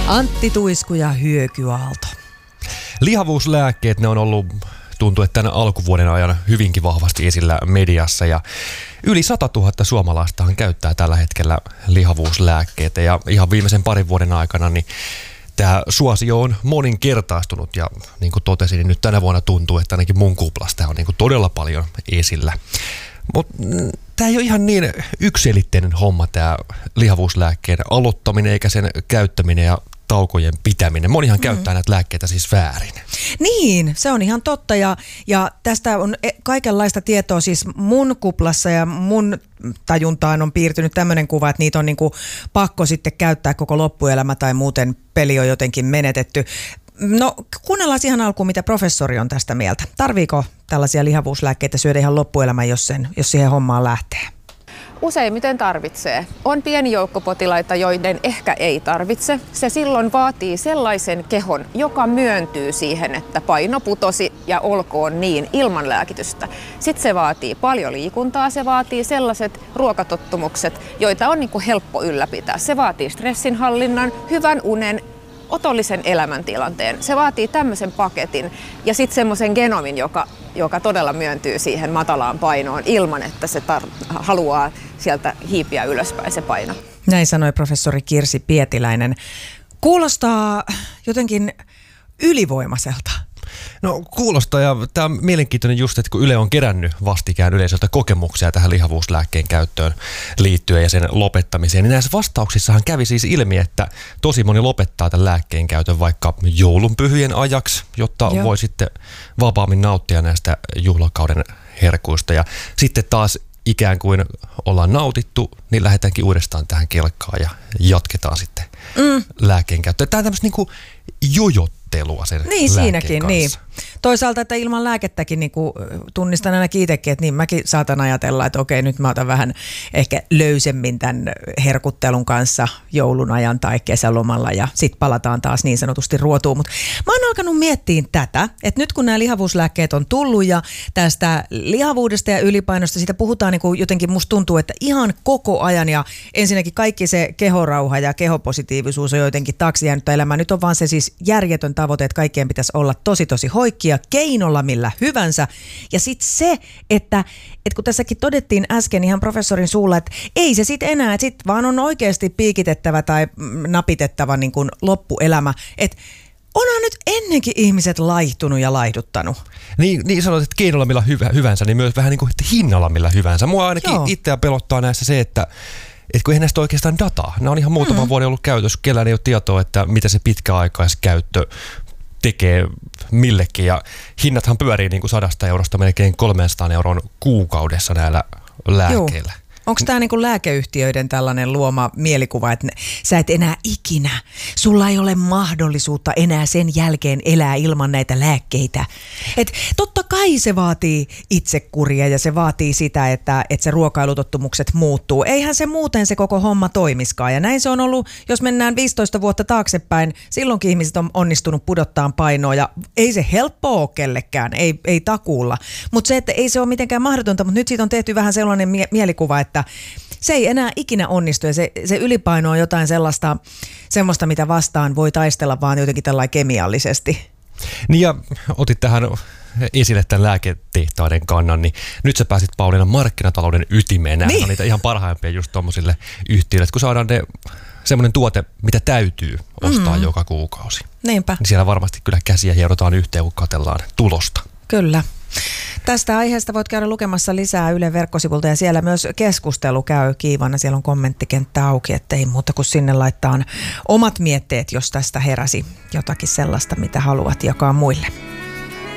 Antti Tuisku ja Hyökyaalto. Lihavuuslääkkeet, ne on ollut, tuntuu, että tämän alkuvuoden ajan hyvinkin vahvasti esillä mediassa ja yli 100 000 suomalaistahan käyttää tällä hetkellä lihavuuslääkkeitä ja ihan viimeisen parin vuoden aikana niin tämä suosio on moninkertaistunut ja niin kuin totesin, niin nyt tänä vuonna tuntuu, että ainakin mun kuplasta on niin kuin todella paljon esillä. Mutta tämä ei ole ihan niin yksiselitteinen homma tämä lihavuuslääkkeen aloittaminen eikä sen käyttäminen ja taukojen pitäminen. Monihan käyttää näitä lääkkeitä siis väärin. Niin, se on ihan totta ja tästä on kaikenlaista tietoa siis mun kuplassa ja mun tajuntaan on piirtynyt tämmöinen kuva, että niitä on niinku pakko sitten käyttää koko loppuelämä tai muuten peli on jotenkin menetetty. No kuunnellaan ihan alkuun, mitä professori on tästä mieltä. Tarviiko tällaisia lihavuuslääkkeitä syödä ihan loppuelämän, jos siihen hommaan lähtee? Useimmiten tarvitsee. On pieni joukko potilaita, joiden ehkä ei tarvitse. Se silloin vaatii sellaisen kehon, joka myöntyy siihen, että paino putosi ja olkoon niin ilman lääkitystä. Sitten se vaatii paljon liikuntaa, se vaatii sellaiset ruokatottumukset, joita on helppo ylläpitää. Se vaatii stressinhallinnan, hyvän unen, otollisen elämäntilanteen. Se vaatii tämmöisen paketin ja sitten semmoisen genomin, joka todella myöntyy siihen matalaan painoon ilman, että se haluaa sieltä hiipiä ylöspäin se paino. Näin sanoi professori Kirsi Pietiläinen. Kuulostaa jotenkin ylivoimaiselta. No kuulostaa ja tämä on mielenkiintoinen just, että kun Yle on kerännyt vastikään yleisöltä kokemuksia tähän lihavuuslääkkeen käyttöön liittyen ja sen lopettamiseen, niin näissä vastauksissahan kävi siis ilmi, että tosi moni lopettaa tämän lääkkeen käytön vaikka joulunpyhien ajaksi, jotta voi sitten vapaammin nauttia näistä juhlakauden herkuista ja sitten taas ikään kuin ollaan nautittu, niin lähdetäänkin uudestaan tähän kelkkaan ja jatketaan sitten lääkkeen käyttöön. Tämä on tämmöistä niin kuin jojottelua sen niin, siinäkin, kanssa. Niin. Toisaalta, että ilman lääkettäkin niin kuin tunnistan ainakin itsekin, että niin mäkin saatan ajatella, että okei, nyt mä otan vähän ehkä löysemmin tämän herkuttelun kanssa joulun ajan tai kesälomalla ja sitten palataan taas niin sanotusti ruotuun. Mutta mä oon alkanut miettiä tätä, että nyt kun nämä lihavuuslääkkeet on tullut ja tästä lihavuudesta ja ylipainosta, siitä puhutaan niin kuin jotenkin musta tuntuu, että ihan koko ajan ja ensinnäkin kaikki se kehorauha ja kehopositiivisuus on jotenkin taakse jäänyt elämään. Nyt on vaan se siis järjetön tavoite, että kaikkien pitäisi olla tosi hoikkia keinolla millä hyvänsä. Ja sitten se, että kun tässäkin todettiin äsken ihan professorin suulla, että ei se sitten enää, että sitten vaan on oikeasti piikitettävä tai napitettava niin kuin loppuelämä. Että onhan nyt ennenkin ihmiset laihtunut ja laihduttanut. Niin sanoit, että keinolla millä hyvänsä, niin myös vähän niin kuin hinnalla millä hyvänsä. Mua ainakin itseä pelottaa näissä se, että kun eihän näistä oikeastaan dataa. Nämä on ihan muutaman vuoden ollut käytössä. Kellään ei ole tietoa, että mitä se pitkäaikaiskäyttö tekee millekin. Ja hinnathan pyörii niin kuin 100 eurosta melkein 300 euron kuukaudessa näillä lääkkeillä. Joo. Onko tämä niinku lääkeyhtiöiden tällainen luoma mielikuva, että sä et enää ikinä, sulla ei ole mahdollisuutta enää sen jälkeen elää ilman näitä lääkkeitä. Et totta kai se vaatii itsekuria ja se vaatii sitä, että se ruokailutottumukset muuttuu. Eihän se muuten se koko homma toimiskaan. Ja näin se on ollut, jos mennään 15 vuotta taaksepäin, silloinkin ihmiset on onnistunut pudottaa painoa ja ei se helppoa ole kellekään, ei takuulla. Mutta se, että ei se ole mitenkään mahdotonta, mutta nyt siitä on tehty vähän sellainen mielikuva, että se ei enää ikinä onnistu ja se ylipaino on jotain semmoista, mitä vastaan voi taistella vaan jotenkin tällainen kemiallisesti. Niin ja otit tähän esille tämän lääketehtaiden kannan, niin nyt sä pääsit Pauliina markkinatalouden ytimeen. Nämä on niitä ihan parhaimpia just tommosille yhtiöille, että kun saadaan semmoinen tuote, mitä täytyy ostaa joka kuukausi. Niinpä. Niin siellä varmasti kyllä käsiä hierotaan yhteen, kun katsellaan tulosta. Kyllä. Tästä aiheesta voit käydä lukemassa lisää Ylen verkkosivulta ja siellä myös keskustelu käy kiivana. Siellä on kommenttikenttä auki, ettei muuta kuin sinne laittaa omat mietteet, jos tästä heräsi jotakin sellaista, mitä haluat jakaa muille.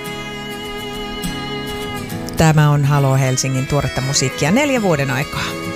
Tämä on Halo Helsingin tuoretta musiikkia 4 vuoden aikaa.